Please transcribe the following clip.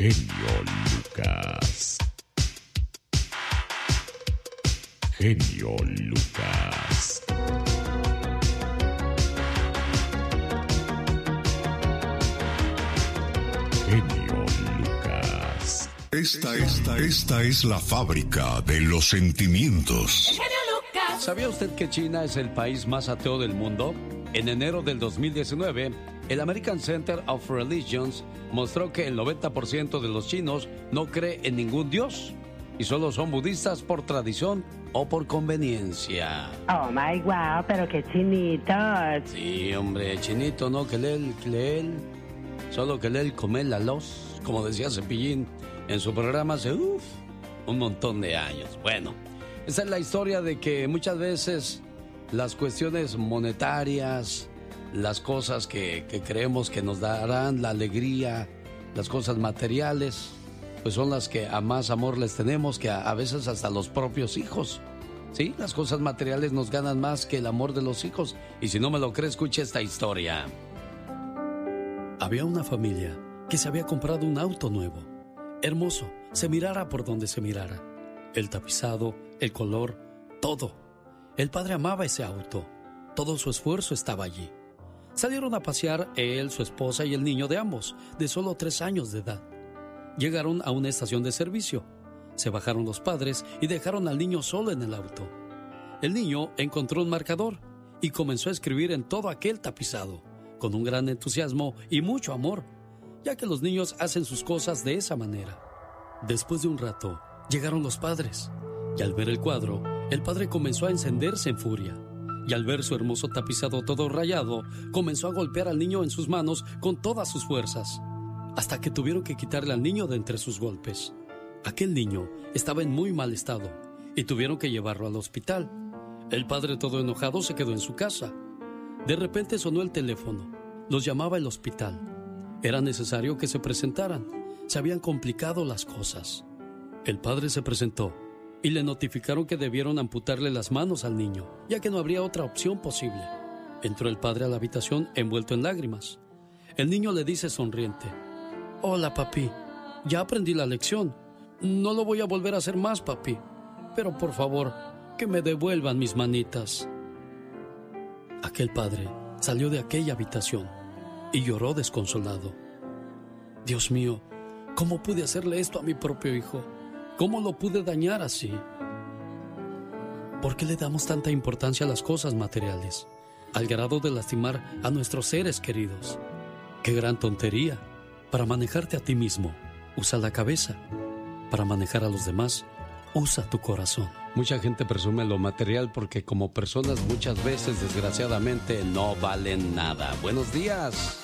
genio Lucas. Genio Lucas. Genio Lucas. Esta es la fábrica de los sentimientos. ¿Sabía usted que China es el país más ateo del mundo? En enero del 2019, el American Center of Religions mostró que el 90% de los chinos no cree en ningún dios y solo son budistas por tradición o por conveniencia. Oh my wow, pero qué chinitos. Sí, hombre, chinito, ¿no? Que él, solo que él come la los, como decía Cepillín en su programa hace un montón de años. Bueno, esa es la historia de que muchas veces las cuestiones monetarias, las cosas que creemos que nos darán la alegría, las cosas materiales, pues son las que a más amor les tenemos que a veces hasta los propios hijos. Sí, las cosas materiales nos ganan más que el amor de los hijos. Y si no me lo cree, escuche esta historia. Había una familia que se había comprado un auto nuevo, hermoso, se mirara por donde se mirara. El tapizado, el color, todo. El padre amaba ese auto. Todo su esfuerzo estaba allí. Salieron a pasear él, su esposa y el niño de ambos, de solo 3 años de edad. Llegaron a una estación de servicio. Se bajaron los padres y dejaron al niño solo en el auto. El niño encontró un marcador y comenzó a escribir en todo aquel tapizado, con un gran entusiasmo y mucho amor, ya que los niños hacen sus cosas de esa manera. Después de un rato, llegaron los padres, y al ver el cuadro, el padre comenzó a encenderse en furia, y al ver su hermoso tapizado todo rayado, comenzó a golpear al niño en sus manos con todas sus fuerzas, hasta que tuvieron que quitarle al niño de entre sus golpes. Aquel niño estaba en muy mal estado, y tuvieron que llevarlo al hospital. El padre, todo enojado, se quedó en su casa. De repente sonó el teléfono. Los llamaba el hospital. Era necesario que se presentaran. Se habían complicado las cosas. El padre se presentó y le notificaron que debieron amputarle las manos al niño, ya que no habría otra opción posible. Entró el padre a la habitación envuelto en lágrimas. El niño le dice sonriente: «Hola, papi. Ya aprendí la lección. No lo voy a volver a hacer más, papi. Pero por favor, que me devuelvan mis manitas». Aquel padre salió de aquella habitación y lloró desconsolado. Dios mío, ¿cómo pude hacerle esto a mi propio hijo? ¿Cómo lo pude dañar así? ¿Por qué le damos tanta importancia a las cosas materiales, al grado de lastimar a nuestros seres queridos? ¡Qué gran tontería! Para manejarte a ti mismo, usa la cabeza. Para manejar a los demás, usa tu corazón. Mucha gente presume lo material porque como personas muchas veces, desgraciadamente, no valen nada. Buenos días.